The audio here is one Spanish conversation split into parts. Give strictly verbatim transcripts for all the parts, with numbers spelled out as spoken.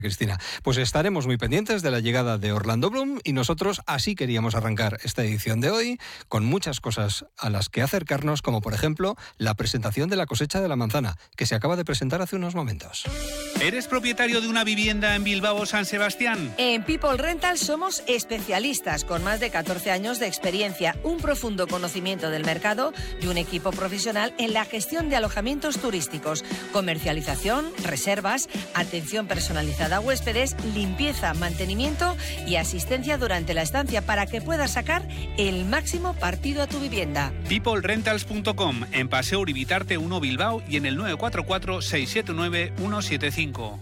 Cristina, pues estaremos muy pendientes de la llegada de Orlando Bloom y nosotros así queríamos arrancar esta edición de hoy con muchas cosas a las que acercarnos, como por ejemplo la presentación de la cosecha de la manzana, que se acaba de presentar hace unos momentos. ¿Eres propietario de una vivienda en Bilbao o San Sebastián? En People Rental somos especialistas con más de catorce años de experiencia, un profundo conocimiento del mercado y un equipo profesional en la gestión de alojamientos turísticos, comercialización, reservas, atención personalizada a huéspedes, limpieza, mantenimiento y asistencia durante la estancia para que puedas sacar el máximo partido a tu vivienda. people rentals punto com, en Paseo Uribitarte uno Bilbao y en el nueve cuatro cuatro, seis siete nueve, uno siete cinco.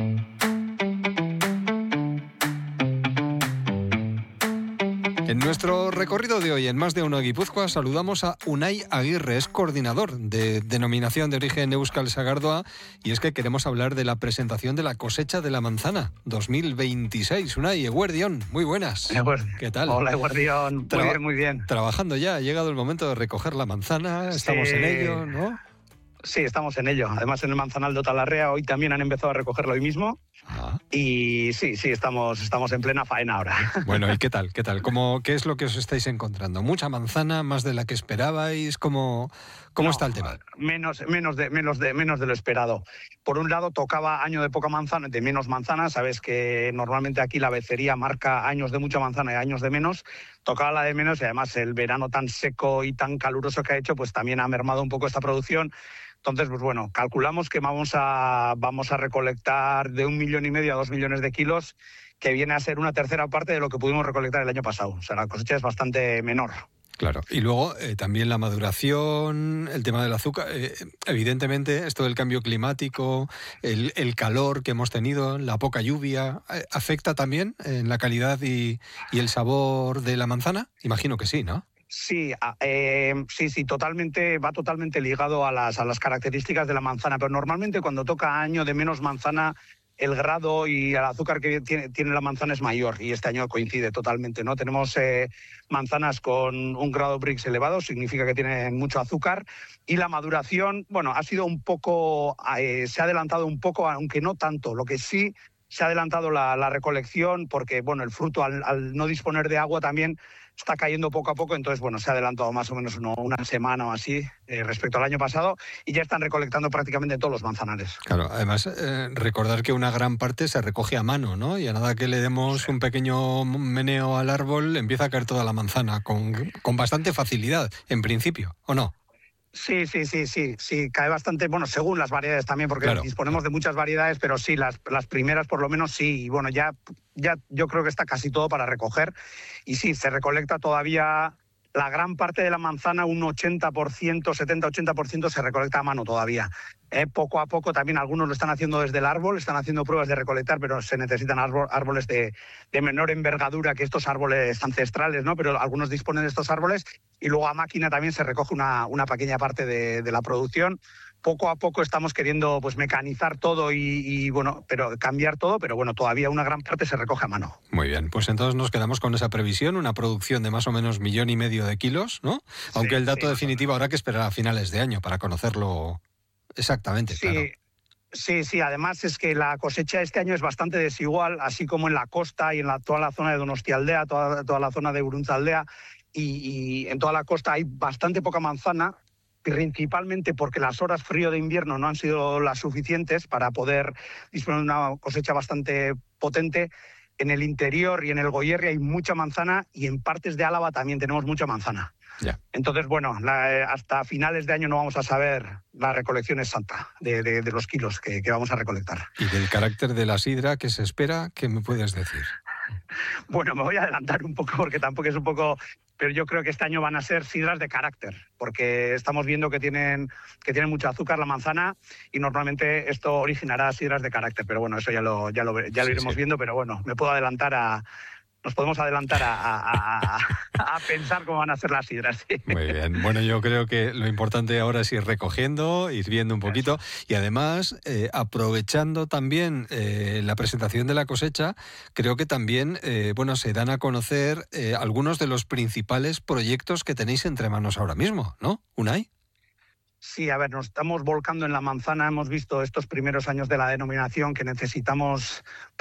En nuestro recorrido de hoy en Más de Uno Guipúzcoa saludamos a Unai Aguirre, es coordinador de Denominación de Origen Euskal Sagardoa, y es que queremos hablar de la presentación de la cosecha de la manzana dos mil veintiséis. Unai, Eguerdión, muy buenas. Eguerdión. ¿Qué tal? Hola, Eguerdión. Muy Traba- bien, muy bien. Trabajando ya, ha llegado el momento de recoger la manzana, estamos Sí. en ello, ¿no? Sí, estamos en ello. Además, en el Manzanal de Otalarrea hoy también han empezado a recogerlo hoy mismo. Ah. Y sí, sí, estamos, estamos en plena faena ahora. Bueno, ¿y qué tal? ¿Qué tal? ¿Cómo, ¿Qué es lo que os estáis encontrando? ¿Mucha manzana, más de la que esperabais? ¿Cómo, cómo No, está el tema? Menos, menos, de, menos, de, menos de lo esperado. Por un lado, tocaba año de poca manzana, de menos manzana. Sabes que normalmente aquí la becería marca años de mucha manzana y años de menos. Tocaba la de menos y además el verano tan seco y tan caluroso que ha hecho, pues también ha mermado un poco esta producción. Entonces, pues bueno, calculamos que vamos a, vamos a recolectar de un millón y medio a dos millones de kilos, que viene a ser una tercera parte de lo que pudimos recolectar el año pasado. O sea, la cosecha es bastante menor. Claro, y luego eh, también la maduración, el tema del azúcar, eh, evidentemente esto del cambio climático, el, el calor que hemos tenido, la poca lluvia, eh, ¿afecta también en la calidad y, y el sabor de la manzana? Imagino que sí, ¿no? Sí, eh, sí, sí, totalmente, va totalmente ligado a las, a las características de la manzana, pero normalmente cuando toca año de menos manzana, el grado y el azúcar que tiene, tiene la manzana es mayor, y este año coincide totalmente, ¿no? Tenemos eh, manzanas con un grado Brix elevado, significa que tienen mucho azúcar, y la maduración, bueno, ha sido un poco, eh, se ha adelantado un poco, aunque no tanto. Lo que sí se ha adelantado la, la recolección porque, bueno, el fruto al, al no disponer de agua también está cayendo poco a poco, entonces, bueno, se ha adelantado más o menos uno, una semana o así eh, respecto al año pasado, y ya están recolectando prácticamente todos los manzanales. Claro, además, eh, recordar que una gran parte se recoge a mano, ¿no? Y a nada que le demos sí. un pequeño meneo al árbol, empieza a caer toda la manzana con, con bastante facilidad, en principio, ¿o no? Sí, sí, sí, sí, sí, cae bastante, bueno, según las variedades también, porque claro, disponemos claro. de muchas variedades, pero sí, las, las primeras por lo menos sí, y bueno, ya, ya yo creo que está casi todo para recoger, y sí, se recolecta todavía la gran parte de la manzana, un ochenta por ciento, setenta a ochenta por ciento se recolecta a mano todavía. Eh, poco a poco también algunos lo están haciendo desde el árbol, están haciendo pruebas de recolectar, pero se necesitan árbol, árboles de, de menor envergadura que estos árboles ancestrales, ¿no? Pero algunos disponen de estos árboles, y luego a máquina también se recoge una, una pequeña parte de, de la producción. Poco a poco estamos queriendo pues mecanizar todo y, y bueno, pero cambiar todo, pero bueno, todavía una gran parte se recoge a mano. Muy bien, pues entonces nos quedamos con esa previsión, una producción de más o menos millón y medio de kilos, ¿no? Aunque sí, el dato sí, definitivo habrá que esperar a finales de año para conocerlo exactamente, sí. claro. Sí, sí, además es que la cosecha este año es bastante desigual, así como en la costa y en la, toda la zona de Donostialdea, toda, toda la zona de Uruntzaldea, y, y en toda la costa hay bastante poca manzana, principalmente porque las horas frío de invierno no han sido las suficientes para poder disponer de una cosecha bastante potente. En el interior y en el Goierri hay mucha manzana, y en partes de Álava también tenemos mucha manzana. Ya. Entonces, bueno, la, hasta finales de año no vamos a saber la recolección exacta de, de, de los kilos que, que vamos a recolectar. ¿Y del carácter de la sidra que se espera, qué me puedes decir? Bueno, me voy a adelantar un poco porque tampoco es un poco... Pero yo creo que este año van a ser sidras de carácter, porque estamos viendo que tienen, que tienen mucho azúcar la manzana, y normalmente esto originará sidras de carácter. Pero bueno, eso ya lo, ya lo, ya lo sí, iremos sí. viendo, pero bueno, me puedo adelantar a... Nos podemos adelantar a, a, a, a pensar cómo van a ser las sidras. ¿Sí? Muy bien. Bueno, yo creo que lo importante ahora es ir recogiendo, ir viendo un poquito, y además, eh, aprovechando también eh, la presentación de la cosecha, creo que también eh, bueno, se dan a conocer eh, algunos de los principales proyectos que tenéis entre manos ahora mismo, ¿no, Unai? Sí, a ver, nos estamos volcando en la manzana. Hemos visto estos primeros años de la denominación que necesitamos